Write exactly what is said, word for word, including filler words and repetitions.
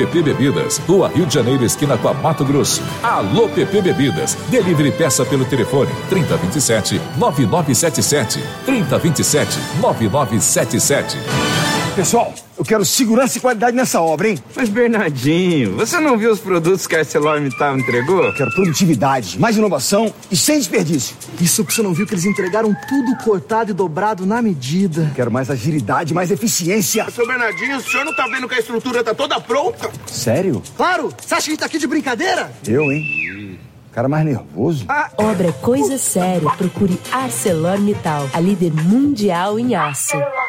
P P Bebidas, Rua Rio de Janeiro, esquina com a Mato Grosso. Alô P P Bebidas, delivery e peça pelo telefone trinta, vinte e sete, nove nove sete sete, trinta, vinte e sete, nove nove sete sete. Pessoal, eu quero segurança e qualidade nessa obra, hein? Mas, Bernardinho, você não viu os produtos que a ArcelorMittal entregou? Eu quero produtividade, mais inovação e sem desperdício. Isso que você não viu, que eles entregaram tudo cortado e dobrado na medida. Eu quero mais agilidade, mais eficiência. Seu Bernardinho, o senhor não tá vendo que a estrutura tá toda pronta? Sério? Claro! Você acha que a gente tá aqui de brincadeira? Eu, hein? Cara mais nervoso. Ah. Obra é coisa séria. Procure ArcelorMittal, a líder mundial em aço.